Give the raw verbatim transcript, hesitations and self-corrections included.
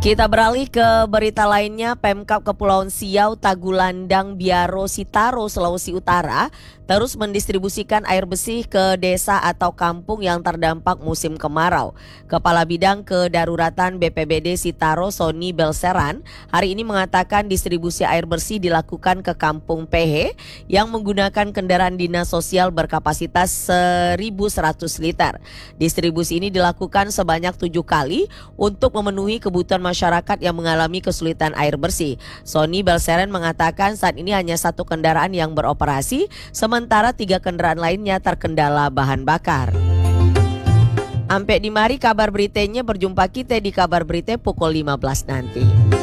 Kita beralih ke berita lainnya. Pemkab Kepulauan Siau, Tagulandang, Biaro, Sitaro, Sulawesi Utara terus mendistribusikan air bersih ke desa atau kampung yang terdampak musim kemarau. Kepala Bidang Kedaruratan B P B D Sitaro, Sony Belseran, hari ini mengatakan distribusi air bersih dilakukan ke Kampung P H yang menggunakan kendaraan dinas sosial berkapasitas seribu seratus liter. Distribusi ini dilakukan sebanyak tujuh kali untuk memenuhi kebutuhan masyarakat yang mengalami kesulitan air bersih. Sony Belseran mengatakan saat ini hanya satu kendaraan yang beroperasi, sementara tiga kendaraan lainnya terkendala bahan bakar. Ampe di mari kabar beritanya, berjumpa kita di kabar berita pukul lima belas nanti.